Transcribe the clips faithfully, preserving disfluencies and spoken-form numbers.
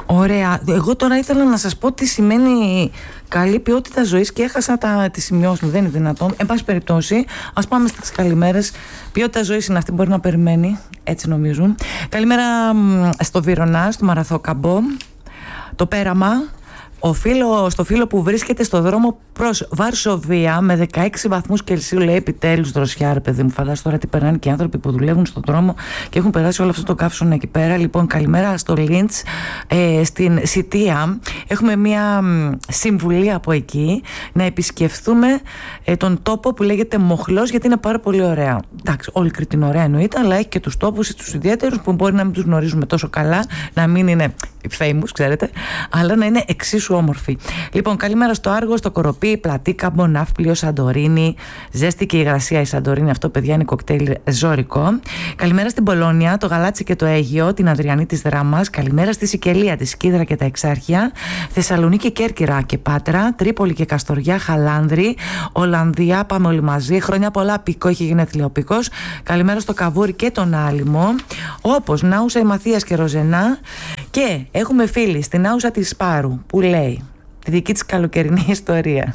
Ωραία. Εγώ τώρα ήθελα να σας πω τι σημαίνει καλή ποιότητα ζωής και έχασα τα, τις σημειώσεις μου. Δεν είναι δυνατόν. Εν πάση περιπτώσει, ας πάμε στις καλημέρες. Ποιότητα ζωής είναι αυτή που μπορεί να περιμένει. Έτσι νομίζουν. Καλημέρα στο Βυρονά, στο Μαραθόκαμπο. Το Πέραμα. Ο φίλο, στο φίλο που βρίσκεται στο δρόμο προς Βαρσοβία με δεκαέξι βαθμούς Κελσίου, λέει επιτέλους δροσιά, ρε παιδί μου. Φαντάζομαι τώρα τι περνάνε και οι άνθρωποι που δουλεύουν στον δρόμο και έχουν περάσει όλο αυτό το καύσωνα εκεί πέρα. Λοιπόν, καλημέρα στο Λίντς, ε, στην Σιτία. Έχουμε μια συμβουλή από εκεί να επισκεφθούμε ε, τον τόπο που λέγεται Μοχλός, γιατί είναι πάρα πολύ ωραία. Εντάξει, όλη η Κρήτη είναι ωραία εννοείται, αλλά έχει και τους τόπους τους ιδιαίτερους που μπορεί να μην τους γνωρίζουμε τόσο καλά, να μην είναι famous, ξέρετε, αλλά να είναι εξίσου όμορφη. Λοιπόν, καλημέρα στο Άργο, στο Κοροπή, Πλατήκαμπο, Ναύπλιο, Σαντορίνη. Ζέστη και υγρασία η Σαντορίνη, αυτό παιδιά είναι κοκτέιλ ζώρικο. Καλημέρα στην Πολώνια, το Γαλάτσι και το Αίγιο, την Αδριανή της Δράμας. Καλημέρα στη Σικελία, τη Σκίδρα και τα Εξάρχεια. Θεσσαλονίκη, Κέρκυρα και Πάτρα. Τρίπολη και Καστοριά, Χαλάνδρη. Ολλανδία, πάμε όλοι μαζί. Χρόνια πολλά, Πικό, έχει γενέθλια ο Πικός. Καλημέρα στο Καβούρι και τον Άλυμο. Όπως Νάουσα, η Μαθίας και Ροζενά. Και έχουμε φίλη στην Άουσα της Σπάρου που λέει τη δική της καλοκαιρινή ιστορία.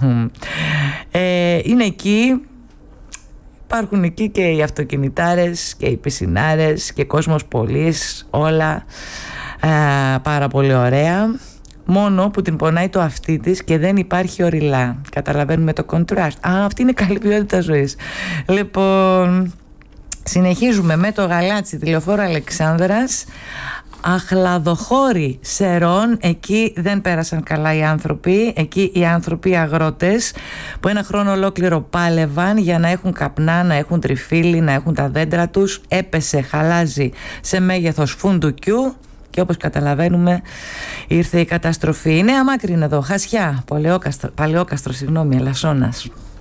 Ε, είναι εκεί, υπάρχουν εκεί και οι αυτοκινητάρες και οι πισινάρες και κόσμος πολύς, όλα ε, πάρα πολύ ωραία. Μόνο που την πονάει το αυτί της και δεν υπάρχει οριλά. Καταλαβαίνουμε το contrast. Α, αυτή είναι καλή ποιότητα ζωής. Λοιπόν, συνεχίζουμε με το Γαλάτσι, τη Λεωφόρο Αλεξάνδρας. Αχλαδοχώρη Σερών, εκεί δεν πέρασαν καλά οι άνθρωποι. Εκεί οι άνθρωποι οι αγρότες που ένα χρόνο ολόκληρο πάλευαν για να έχουν καπνά, να έχουν τριφύλι, να έχουν τα δέντρα τους. Έπεσε, χαλάζει σε μέγεθος φουντουκιού και όπως καταλαβαίνουμε ήρθε η καταστροφή. Η Νέα Μάκρη είναι εδώ, Χασιά, Παλαιόκαστρο, Παλαιόκαστρο συγγνώμη, Ελασσόνας.